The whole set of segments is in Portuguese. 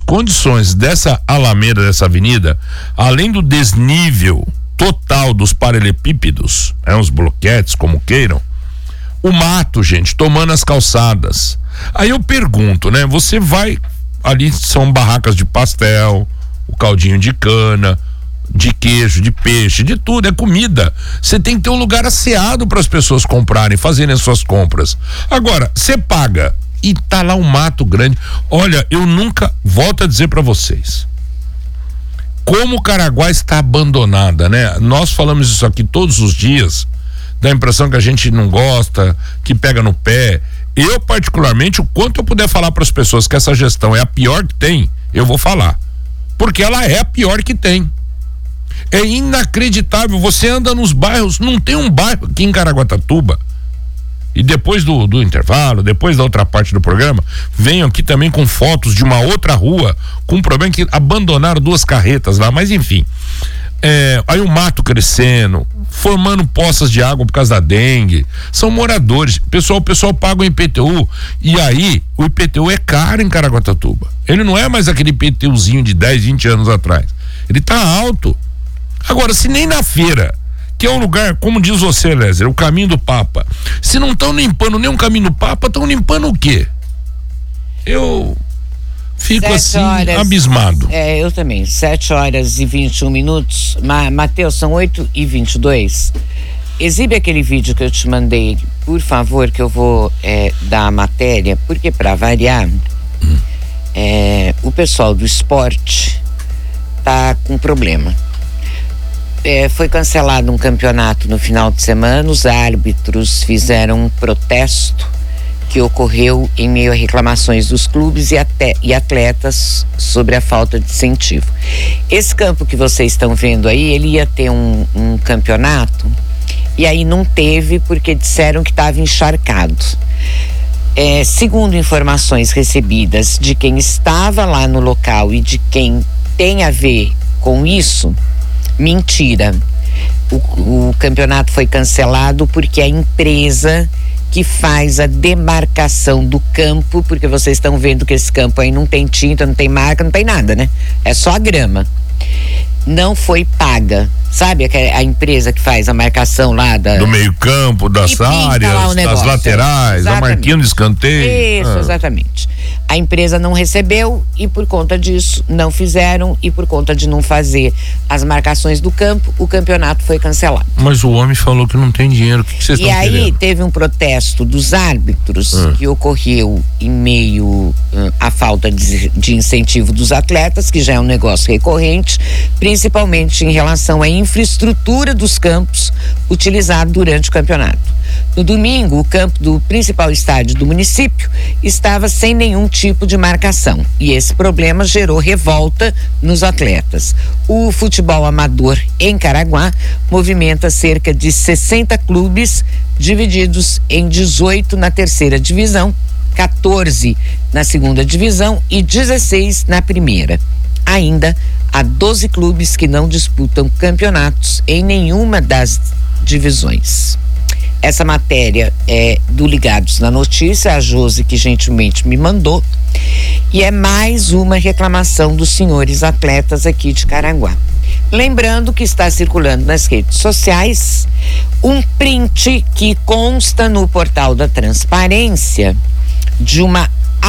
condições dessa alameda, dessa avenida, além do desnível total dos paralelepípedos, os bloquetes, como queiram, o mato, gente, tomando as calçadas. Aí eu pergunto, né? Você vai, ali são barracas de pastel, o caldinho de cana, de queijo, de peixe, de tudo, é comida. Você tem que ter um lugar asseado para as pessoas comprarem, fazerem as suas compras. Agora, você paga e tá lá um mato grande. Olha, eu nunca, volto a dizer para vocês, como Caraguá está abandonada, né? Nós falamos isso aqui todos os dias, dá a impressão que a gente não gosta, que pega no pé. Eu, particularmente, o quanto eu puder falar para as pessoas que essa gestão é a pior que tem, eu vou falar, porque ela é a pior que tem. É inacreditável, você anda nos bairros, não tem um bairro aqui em Caraguatatuba, e depois do intervalo, depois da outra parte do programa, venho aqui também com fotos de uma outra rua com um problema que abandonaram 2 carretas lá, mas enfim, aí o mato crescendo, formando poças de água por causa da dengue, são moradores, o pessoal paga o IPTU, e aí o IPTU é caro em Caraguatatuba, ele não é mais aquele IPTUzinho de 10, 20 anos atrás, ele tá alto. Agora, se nem na feira, que é um lugar, como diz você, Lézer, o caminho do Papa, se não estão limpando nem o caminho do Papa, estão limpando o quê? Eu fico assim, abismado. Eu também, 7h21. Matheus, são 8h22. Exibe aquele vídeo que eu te mandei, por favor, que eu vou dar a matéria, porque para variar, o pessoal do esporte tá com problema. Foi cancelado um campeonato no final de semana, os árbitros fizeram um protesto que ocorreu em meio a reclamações dos clubes e atletas sobre a falta de incentivo. Esse campo que vocês estão vendo aí, ele ia ter um campeonato, e aí não teve porque disseram que estava encharcado. Segundo informações recebidas de quem estava lá no local e de quem tem a ver com isso, mentira. O campeonato foi cancelado porque a empresa que faz a demarcação do campo, porque vocês estão vendo que esse campo aí não tem tinta, não tem marca, não tem nada, né? É só a grama. Não foi paga. Sabe a empresa que faz a marcação lá do meio campo, das áreas, das laterais, a marquinha de escanteio. Isso, exatamente. A empresa não recebeu e por conta disso não fizeram, e por conta de não fazer as marcações do campo, o campeonato foi cancelado. Mas o homem falou que não tem dinheiro, o que vocês estão querendo? E aí teve um protesto dos árbitros que ocorreu em meio à falta de incentivo dos atletas, que já é um negócio recorrente, principalmente em relação à infraestrutura dos campos utilizados durante o campeonato. No domingo, o campo do principal estádio do município estava sem nenhum tipo de marcação, e esse problema gerou revolta nos atletas. O futebol amador em Caraguá movimenta cerca de 60 clubes, divididos em 18 na terceira divisão, 14 na segunda divisão e 16 na primeira. Ainda há 12 clubes que não disputam campeonatos em nenhuma das divisões. Essa matéria é do Ligados na Notícia, a Josi que gentilmente me mandou, e é mais uma reclamação dos senhores atletas aqui de Caraguá. Lembrando que está circulando nas redes sociais um print que consta no portal da Transparência de um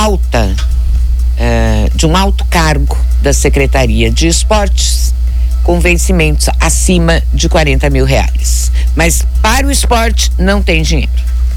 alto cargo da Secretaria de Esportes com vencimentos acima de R$40 mil. Mas para o esporte não tem dinheiro.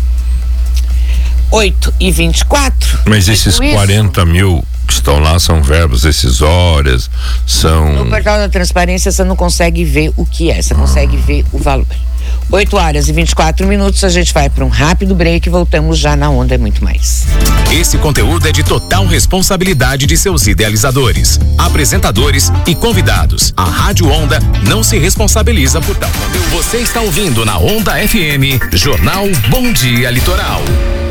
8h24. Mas esses 40 mil que estão lá são verbas decisórias, são... No portal da Transparência você não consegue ver o que é, você consegue ver o valor. 8h24, a gente vai para um rápido break e voltamos já na Onda é Muito Mais. Esse conteúdo é de total responsabilidade de seus idealizadores, apresentadores e convidados. A Rádio Onda não se responsabiliza por tal conteúdo. Você está ouvindo na Onda FM, Jornal Bom Dia Litoral.